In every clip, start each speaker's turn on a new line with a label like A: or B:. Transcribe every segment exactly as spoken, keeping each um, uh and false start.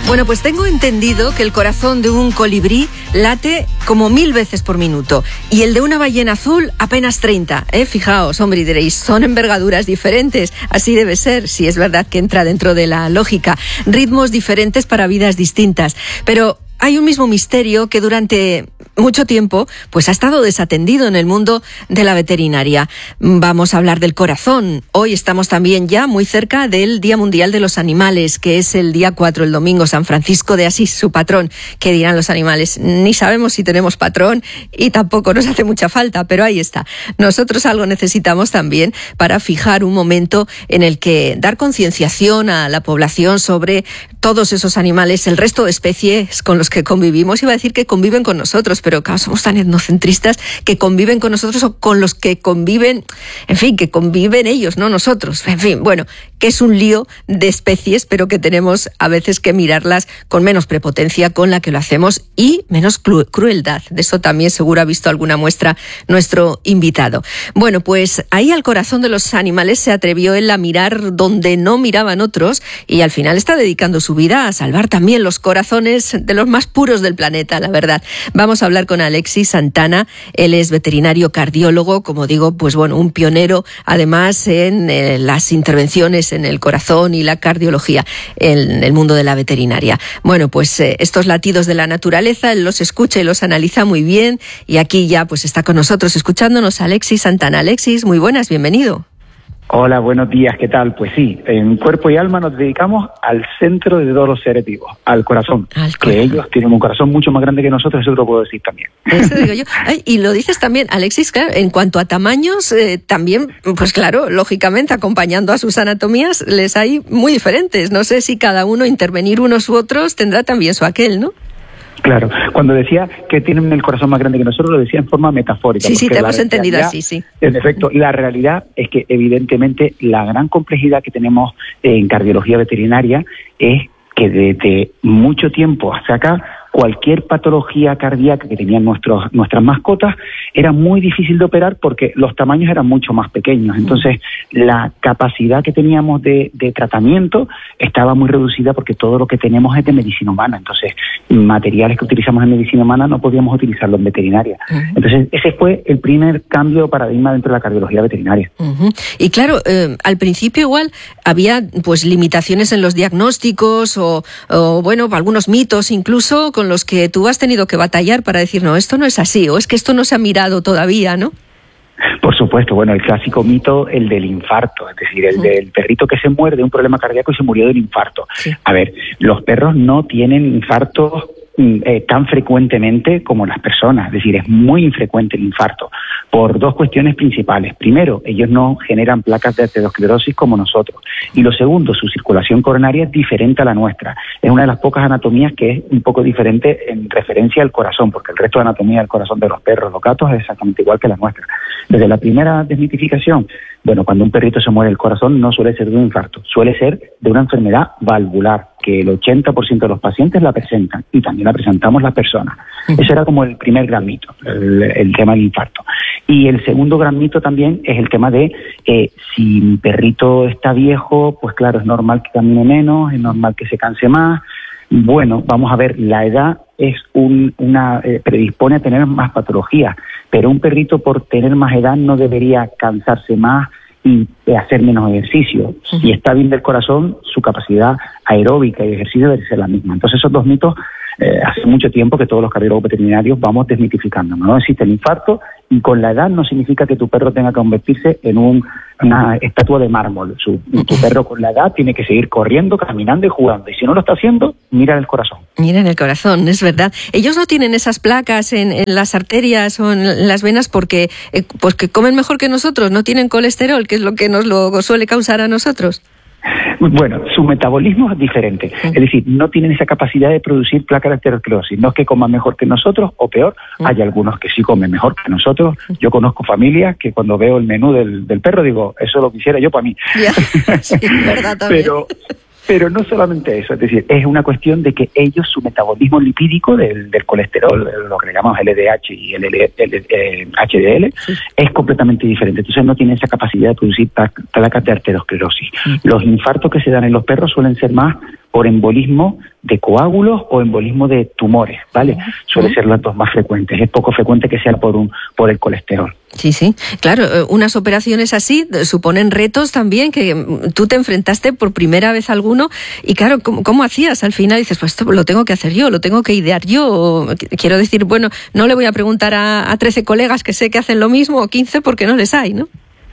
A: Bueno, pues tengo entendido que el corazón de un colibrí late como mil veces por minuto y el de una ballena azul apenas treinta. ¿eh? Fijaos, hombre, y diréis, son envergaduras diferentes. Así debe ser, si es verdad que entra dentro de la lógica. Ritmos diferentes para vidas distintas. Pero hay un mismo misterio que durante mucho tiempo pues ha estado desatendido en el mundo de la veterinaria. Vamos a hablar del corazón. Hoy estamos también ya muy cerca del Día Mundial de los Animales, que es el día cuatro, el domingo, San Francisco de Asís, su patrón. ¿Qué dirán los animales? Ni sabemos si tenemos patrón y tampoco nos hace mucha falta, pero ahí está. Nosotros algo necesitamos también para fijar un momento en el que dar concienciación a la población sobre todos esos animales, el resto de especies con los que convivimos. Iba a decir que conviven con nosotros, pero claro, somos tan etnocentristas, que conviven con nosotros o con los que conviven, en fin, que conviven ellos, no nosotros. En fin, bueno, que es un lío de especies, pero que tenemos a veces que mirarlas con menos prepotencia con la que lo hacemos y menos cru- crueldad. De eso también seguro ha visto alguna muestra nuestro invitado. Bueno, pues ahí al corazón de los animales se atrevió él a mirar donde no miraban otros y al final está dedicando su vida a salvar también los corazones de los más puros del planeta, la verdad. Vamos a hablar con Alexis Santana. Él es veterinario cardiólogo, como digo, pues bueno, un pionero además en eh, las intervenciones en el corazón y la cardiología en el mundo de la veterinaria. Bueno, pues eh, estos latidos de la naturaleza, él los escucha y los analiza muy bien y aquí ya pues está con nosotros escuchándonos Alexis Santana. Alexis, muy buenas, bienvenido.
B: Hola, buenos días, ¿qué tal? Pues sí, en Cuerpo y Alma nos dedicamos al centro de todos los seres vivos, al corazón, al que ellos tienen un corazón mucho más grande que nosotros, eso te lo puedo decir también.
A: Eso digo yo. Ay, y lo dices también, Alexis, claro, en cuanto a tamaños, eh, también, pues claro, lógicamente, acompañando a sus anatomías, les hay muy diferentes. No sé si cada uno, intervenir unos u otros, tendrá también su aquel, ¿no?
B: Claro, cuando decía que tienen el corazón más grande que nosotros, lo decía en forma metafórica.
A: Sí, sí, te hemos entendido así, sí.
B: En efecto, la realidad es que evidentemente la gran complejidad que tenemos en cardiología veterinaria es que desde mucho tiempo hacia acá, cualquier patología cardíaca que tenían nuestros, nuestras mascotas era muy difícil de operar porque los tamaños eran mucho más pequeños. Entonces, la capacidad que teníamos de, de tratamiento estaba muy reducida porque todo lo que tenemos es de medicina humana. Entonces, materiales que utilizamos en medicina humana no podíamos utilizarlo en veterinaria. Uh-huh. Entonces, ese fue el primer cambio de paradigma dentro de la cardiología veterinaria.
A: Uh-huh. Y claro, eh, al principio igual había pues limitaciones en los diagnósticos o, o bueno, algunos mitos incluso con los que tú has tenido que batallar para decir, no, esto no es así, o es que esto no se ha mirado todavía, ¿no?
B: Por supuesto, bueno, el clásico mito, el del infarto, es decir, el uh-huh. del perrito que se muere de un problema cardíaco y se murió del infarto. Sí. A ver, los perros no tienen infartos eh, tan frecuentemente como las personas, es decir, es muy infrecuente el infarto, por dos cuestiones principales. Primero, ellos no generan placas de arteriosclerosis como nosotros. Y lo segundo, su circulación coronaria es diferente a la nuestra. Es una de las pocas anatomías que es un poco diferente en referencia al corazón, porque el resto de anatomía del corazón de los perros, los gatos, es exactamente igual que la nuestra. Desde la primera desmitificación, bueno, cuando un perrito se muere el corazón no suele ser de un infarto, suele ser de una enfermedad valvular, que el ochenta por ciento de los pacientes la presentan y también la presentamos las personas. Uh-huh. Ese era como el primer gran mito, el, el tema del infarto. Y el segundo gran mito también es el tema de eh, si mi perrito está viejo, pues claro, es normal que camine menos, es normal que se canse más. Bueno, vamos a ver, la edad es un, una eh, predispone a tener más patologías, pero un perrito por tener más edad no debería cansarse más y hacer menos ejercicio. Uh-huh. Si está bien del corazón, su capacidad aeróbica y de ejercicio debe ser la misma. Entonces esos dos mitos, eh, hace mucho tiempo que todos los cardiólogos veterinarios vamos desmitificando. No existe el infarto y con la edad no significa que tu perro tenga que convertirse en un, una estatua de mármol. Su, tu perro con la edad tiene que seguir corriendo, caminando y jugando. Y si no lo está haciendo, mira el corazón.
A: Mira en el corazón, es verdad. Ellos no tienen esas placas en, en las arterias o en las venas porque eh, pues que comen mejor que nosotros, no tienen colesterol, que es lo que nos lo suele causar a nosotros.
B: Bueno, su metabolismo es diferente, uh-huh. es decir, no tienen esa capacidad de producir placa de arteriosclerosis. No es que coman mejor que nosotros o peor, uh-huh. hay algunos que sí comen mejor que nosotros. Uh-huh. Yo conozco familias que cuando veo el menú del, del perro digo, eso lo quisiera yo para mí.
A: Yeah. Sí, verdad también.
B: Pero Pero no solamente eso, es decir, es una cuestión de que ellos, su metabolismo lipídico del, del colesterol, lo que le llamamos L D H y el H D L, sí. es completamente diferente. Entonces no tienen esa capacidad de producir placas de arteriosclerosis. Sí. Los infartos que se dan en los perros suelen ser más por embolismo de coágulos o embolismo de tumores, ¿vale? Suele ser las dos más frecuentes. Es poco frecuente que sea por un por el colesterol.
A: Sí, sí. Claro, unas operaciones así suponen retos también, que tú te enfrentaste por primera vez a alguno y claro, ¿cómo, cómo hacías? Al final dices, pues esto lo tengo que hacer yo, lo tengo que idear yo. Quiero decir, bueno, no le voy a preguntar a, a trece colegas que sé que hacen lo mismo o quince porque no les hay, ¿no?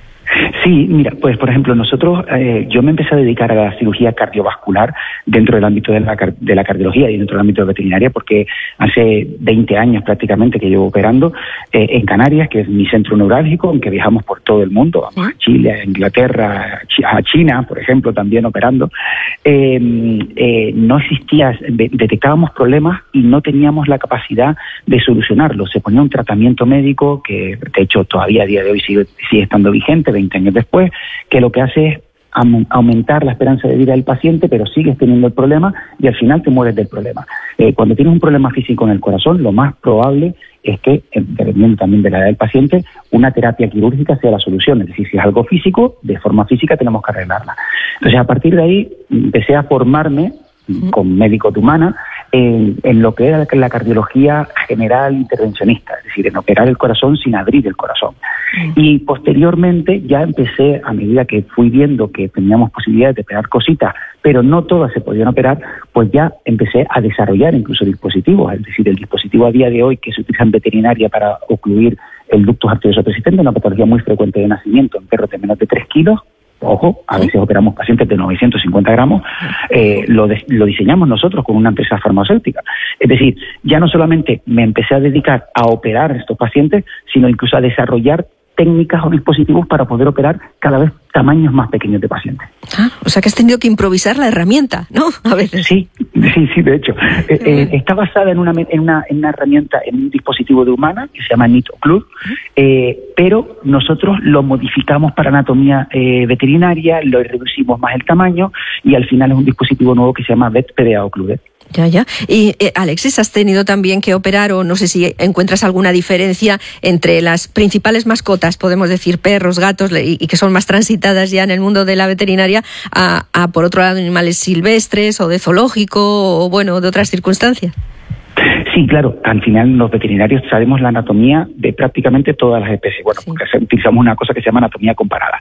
B: Sí, mira, pues por ejemplo, nosotros, eh, yo me empecé a dedicar a la cirugía cardiovascular dentro del ámbito de la, de la cardiología y dentro del ámbito de veterinaria, porque hace veinte años prácticamente que llevo operando eh, en Canarias, que es mi centro neurálgico, aunque viajamos por todo el mundo, vamos a Chile, a Inglaterra, a China, por ejemplo, también operando. Eh, eh, no existía, detectábamos problemas y no teníamos la capacidad de solucionarlos. Se ponía un tratamiento médico que, de hecho, todavía a día de hoy sigue, sigue estando vigente, veinte años después, que lo que hace es aumentar la esperanza de vida del paciente, pero sigues teniendo el problema y al final te mueres del problema. Eh, cuando tienes un problema físico en el corazón, lo más probable es que, dependiendo también de la edad del paciente, una terapia quirúrgica sea la solución. Es decir, si es algo físico, de forma física tenemos que arreglarla. Entonces, a partir de ahí, empecé a formarme con médicos de humana en, en lo que era la cardiología general intervencionista, es decir, en operar el corazón sin abrir el corazón. Y posteriormente ya empecé, a medida que fui viendo que teníamos posibilidades de operar cositas, pero no todas se podían operar, pues ya empecé a desarrollar incluso dispositivos, es decir, el dispositivo a día de hoy que se utiliza en veterinaria para ocluir el ductus arterioso persistente, una patología muy frecuente de nacimiento en perros de menos de tres kilos, ojo, a veces operamos pacientes de novecientos cincuenta gramos, eh, lo, de, lo diseñamos nosotros con una empresa farmacéutica. Es decir, ya no solamente me empecé a dedicar a operar a estos pacientes, sino incluso a desarrollar técnicas o dispositivos para poder operar cada vez tamaños más pequeños de pacientes.
A: Ah, o sea que has tenido que improvisar la herramienta, ¿no? A veces.
B: Sí, sí, sí, de hecho. Eh, eh, está basada en una, en, una, en una herramienta, en un dispositivo de humana que se llama NIT-Occlude, eh, pero nosotros lo modificamos para anatomía eh, veterinaria, lo reducimos más el tamaño y al final es un dispositivo nuevo que se llama Vet P D A Occlude.
A: Ya, ya. Y eh, Alexis, ¿has tenido también que operar o no sé si encuentras alguna diferencia entre las principales mascotas, podemos decir perros, gatos, y, y que son más transitadas ya en el mundo de la veterinaria, a, a por otro lado animales silvestres o de zoológico o bueno, de otras circunstancias?
B: Sí, claro, al final los veterinarios sabemos la anatomía de prácticamente todas las especies, bueno, sí. Porque utilizamos una cosa que se llama anatomía comparada.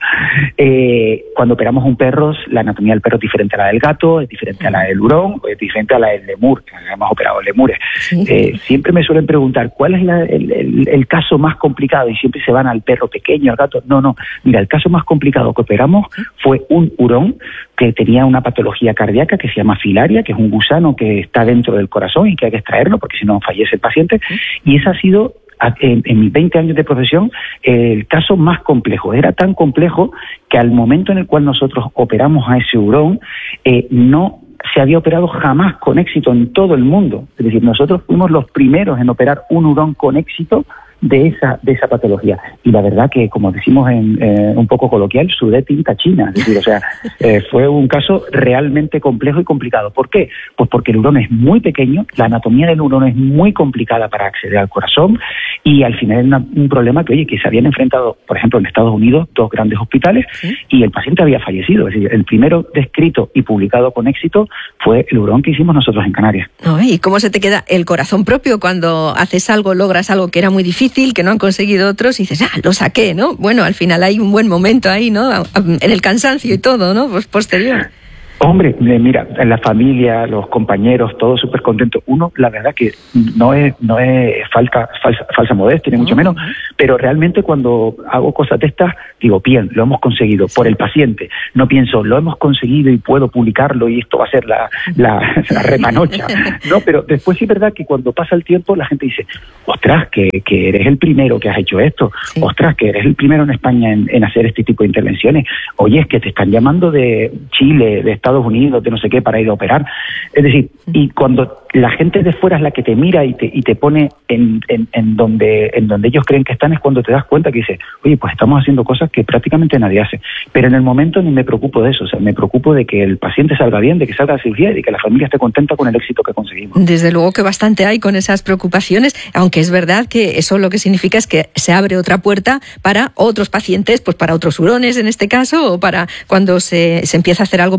B: Eh, cuando operamos un perro, la anatomía del perro es diferente a la del gato, es diferente a la del hurón, es diferente a la del lemur, que hemos operado lemures. Sí. Eh, siempre me suelen preguntar, ¿cuál es la, el, el, el caso más complicado? Y siempre se van al perro pequeño, al gato. No, no, mira, el caso más complicado que operamos fue un hurón que tenía una patología cardíaca que se llama filaria, que es un gusano que está dentro del corazón y que hay que extraerlo porque si no fallece el paciente, y ese ha sido, en, en mis veinte años de profesión, el caso más complejo. Era tan complejo que al momento en el cual nosotros operamos a ese hurón, eh, no se había operado jamás con éxito en todo el mundo. Es decir, nosotros fuimos los primeros en operar un hurón con éxito de esa de esa patología. Y la verdad que, como decimos en eh, un poco coloquial, sudé tinta china. Es decir, o sea, eh, fue un caso realmente complejo y complicado. ¿Por qué? Pues porque el hurón es muy pequeño, la anatomía del hurón es muy complicada para acceder al corazón y al final es una, un problema que, oye, que se habían enfrentado, por ejemplo, en Estados Unidos, dos grandes hospitales, ¿sí? Y el paciente había fallecido. Es decir, el primero descrito y publicado con éxito fue el hurón que hicimos nosotros en Canarias.
A: No, ¿y cómo se te queda el corazón propio cuando haces algo, logras algo que era muy difícil, que no han conseguido otros, y dices, ah, lo saqué, ¿no? Bueno, al final hay un buen momento ahí, ¿no? En el cansancio y todo, ¿no? Pues posterior.
B: Hombre, mira, la familia, los compañeros, todos súper contentos. Uno, la verdad que no es no es falta, falsa, falsa modestia, ni mucho menos, pero realmente cuando hago cosas de estas, digo, bien, lo hemos conseguido por el paciente. No pienso, lo hemos conseguido y puedo publicarlo y esto va a ser la, la, la remanocha. No, pero después sí es verdad que cuando pasa el tiempo la gente dice, ostras, que, que eres el primero que has hecho esto. Sí. Ostras, que eres el primero en España en, en hacer este tipo de intervenciones. Oye, es que te están llamando de Chile, de Estados Unidos, de no sé qué, para ir a operar. Es decir, y cuando la gente de fuera es la que te mira y te, y te pone en, en, en, donde, en donde ellos creen que están, es cuando te das cuenta que dices, oye, pues estamos haciendo cosas que prácticamente nadie hace. Pero en el momento ni me preocupo de eso, o sea, me preocupo de que el paciente salga bien, de que salga la cirugía y de que la familia esté contenta con el éxito que conseguimos.
A: Desde luego que bastante hay con esas preocupaciones, aunque es verdad que eso lo que significa es que se abre otra puerta para otros pacientes, pues para otros hurones en este caso, o para cuando se, se empieza a hacer algo por primera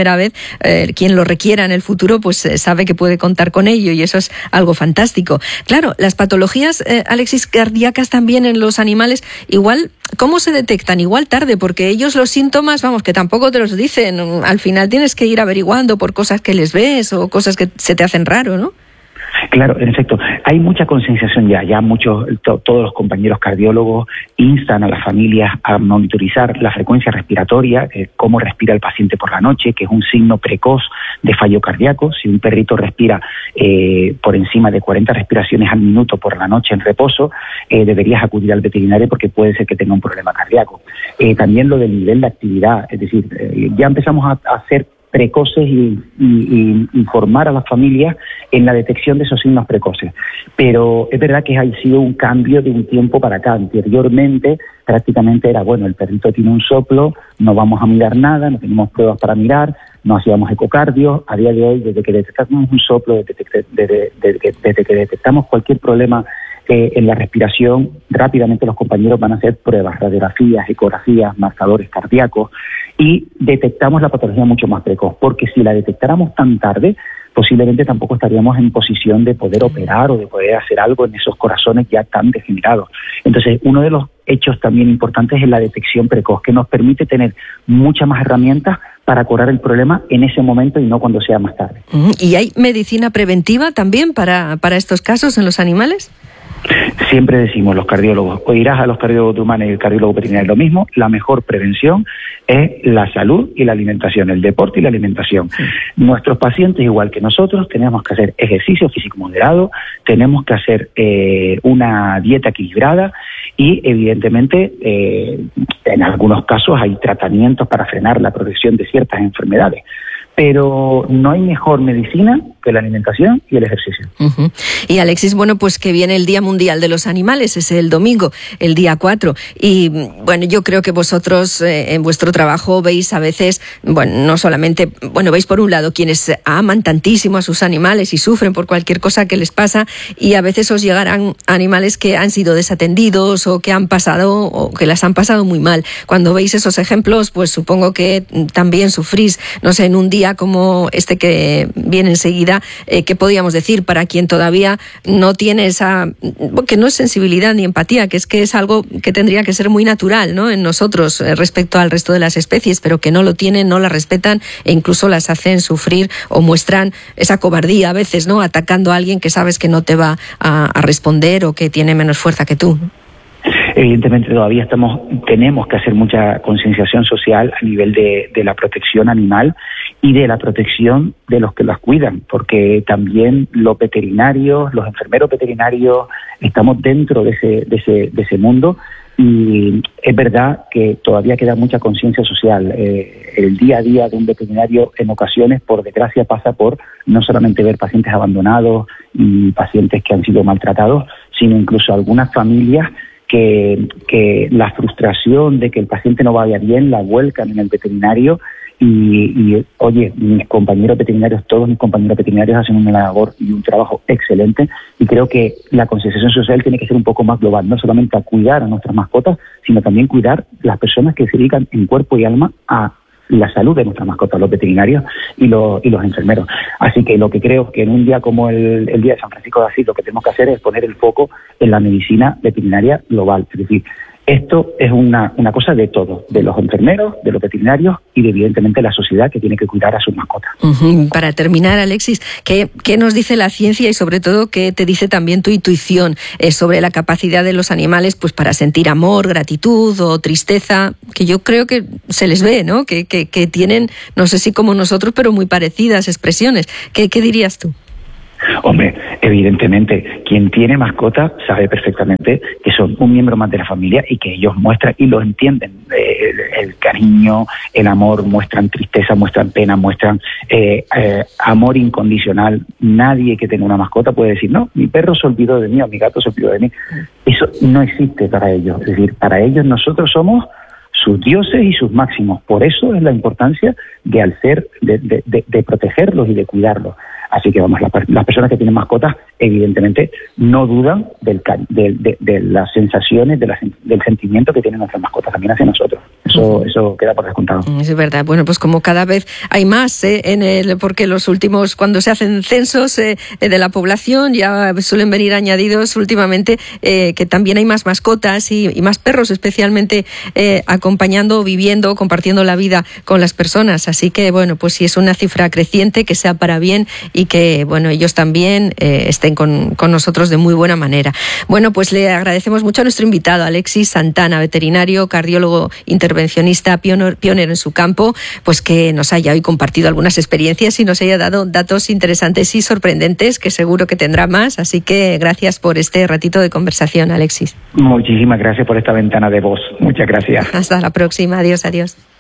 A: primera vez, eh, quien lo requiera en el futuro, pues eh, sabe que puede contar con ello, y eso es algo fantástico. Claro, las patologías, eh, Alexis, cardíacas también en los animales, igual, ¿cómo se detectan? Igual tarde, porque ellos los síntomas, vamos, que tampoco te los dicen. Al final tienes que ir averiguando por cosas que les ves o cosas que se te hacen raro, ¿no?
B: Claro, en efecto, hay mucha concienciación ya, ya muchos, to, todos los compañeros cardiólogos instan a las familias a monitorizar la frecuencia respiratoria, eh, cómo respira el paciente por la noche, que es un signo precoz de fallo cardíaco. Si un perrito respira eh, por encima de cuarenta respiraciones al minuto por la noche en reposo, eh, deberías acudir al veterinario porque puede ser que tenga un problema cardíaco. Eh, también lo del nivel de actividad, es decir, eh, ya empezamos a, a hacer precoces y, y, y informar a las familias en la detección de esos signos precoces. Pero es verdad que ha sido un cambio de un tiempo para acá. Anteriormente prácticamente era, bueno, el perrito tiene un soplo, no vamos a mirar nada, no tenemos pruebas para mirar, no hacíamos ecocardios. A día de hoy, desde que detectamos un soplo, desde, desde, desde, desde, desde que detectamos cualquier problema Eh, en la respiración, rápidamente los compañeros van a hacer pruebas, radiografías, ecografías, marcadores cardíacos, y detectamos la patología mucho más precoz, porque si la detectáramos tan tarde, posiblemente tampoco estaríamos en posición de poder operar o de poder hacer algo en esos corazones ya tan degenerados. Entonces, uno de los hechos también importantes es la detección precoz, que nos permite tener muchas más herramientas para curar el problema en ese momento y no cuando sea más tarde.
A: ¿Y hay medicina preventiva también para, para estos casos en los animales?
B: Siempre decimos los cardiólogos, oirás a los cardiólogos humanos y el cardiólogo veterinario lo mismo, la mejor prevención es la salud y la alimentación, el deporte y la alimentación. Sí. Nuestros pacientes, igual que nosotros, tenemos que hacer ejercicio físico moderado, tenemos que hacer eh, una dieta equilibrada y, evidentemente, eh, en algunos casos hay tratamientos para frenar la progresión de ciertas enfermedades. Pero no hay mejor medicina que la alimentación y el ejercicio.
A: Uh-huh. Y Alexis, bueno, pues que viene el Día Mundial de los Animales, es el domingo, el día cuatro. Y bueno, yo creo que vosotros eh, en vuestro trabajo veis a veces, bueno, no solamente, bueno, veis por un lado quienes aman tantísimo a sus animales y sufren por cualquier cosa que les pasa, y a veces os llegarán animales que han sido desatendidos o que han pasado o que las han pasado muy mal. Cuando veis esos ejemplos, pues supongo que también sufrís, no sé, en un día como este que viene enseguida, eh, ¿qué podríamos decir para quien todavía no tiene esa, que no es sensibilidad ni empatía, que es que es algo que tendría que ser muy natural, ¿no?, en nosotros eh, respecto al resto de las especies, pero que no lo tienen, no la respetan e incluso las hacen sufrir o muestran esa cobardía a veces, ¿no?, atacando a alguien que sabes que no te va a, a responder o que tiene menos fuerza que tú?
B: Evidentemente todavía estamos, tenemos que hacer mucha concienciación social a nivel de, de la protección animal y de la protección de los que las cuidan, porque también los veterinarios, los enfermeros veterinarios, estamos dentro de ese, de ese, de ese mundo, y es verdad que todavía queda mucha conciencia social. Eh, el día a día de un veterinario en ocasiones, por desgracia, pasa por no solamente ver pacientes abandonados y pacientes que han sido maltratados, sino incluso algunas familias que, que la frustración de que el paciente no vaya bien la vuelcan en el veterinario y, y, oye, mis compañeros veterinarios, todos mis compañeros veterinarios hacen una labor y un trabajo excelente, y creo que la concienciación social tiene que ser un poco más global, no solamente a cuidar a nuestras mascotas, sino también cuidar las personas que se dedican en cuerpo y alma a la salud de nuestras mascotas, los veterinarios y los, y los enfermeros. Así que lo que creo que en un día como el, el Día de San Francisco de Asís, lo que tenemos que hacer es poner el foco en la medicina veterinaria global. Es decir, esto es una, una cosa de todo, de los enfermeros, de los veterinarios y de, evidentemente, la sociedad que tiene que cuidar a sus mascotas.
A: Uh-huh. Para terminar, Alexis, ¿qué, ¿qué nos dice la ciencia y sobre todo qué te dice también tu intuición eh, sobre la capacidad de los animales pues para sentir amor, gratitud o tristeza? Que yo creo que se les ve, ¿no? Que, que, que tienen, no sé si como nosotros, pero muy parecidas expresiones. ¿Qué, qué dirías tú?
B: Hombre, evidentemente, quien tiene mascota sabe perfectamente que son un miembro más de la familia y que ellos muestran y lo entienden. Eh, el, el cariño, el amor, muestran tristeza, muestran pena, muestran eh, eh, amor incondicional. Nadie que tenga una mascota puede decir, no, mi perro se olvidó de mí o mi gato se olvidó de mí. Eso no existe para ellos. Es decir, para ellos nosotros somos sus dioses y sus máximos. Por eso es la importancia de al ser, de, de, de, de protegerlos y de cuidarlos. Así que vamos, la, las personas que tienen mascotas evidentemente no dudan del, de, de, de las sensaciones, de la, del sentimiento que tienen nuestras mascotas también hacia nosotros. Eso, uh-huh. eso queda por descontado.
A: Es verdad. Bueno, pues como cada vez hay más, ¿eh? en el, porque los últimos, cuando se hacen censos eh, de la población, ya suelen venir añadidos últimamente eh, que también hay más mascotas y, y más perros, especialmente eh, acompañando, viviendo, compartiendo la vida con las personas. Así que, bueno, pues si es una cifra creciente, que sea para bien y que, bueno, ellos también eh, estén con, con nosotros de muy buena manera. Bueno, pues le agradecemos mucho a nuestro invitado, Alexis Santana, veterinario, cardiólogo intervencionista, pionero, pionero en su campo, pues que nos haya hoy compartido algunas experiencias y nos haya dado datos interesantes y sorprendentes, que seguro que tendrá más. Así que gracias por este ratito de conversación, Alexis.
B: Muchísimas gracias por esta ventana de voz. Muchas gracias.
A: Hasta la próxima. Adiós, adiós.